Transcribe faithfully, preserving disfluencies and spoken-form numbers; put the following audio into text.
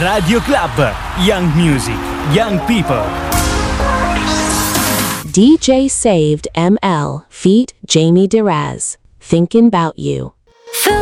Radio Club. Young music, young people. D J Saved M L feat. Jamie Deraz. Thinking About You.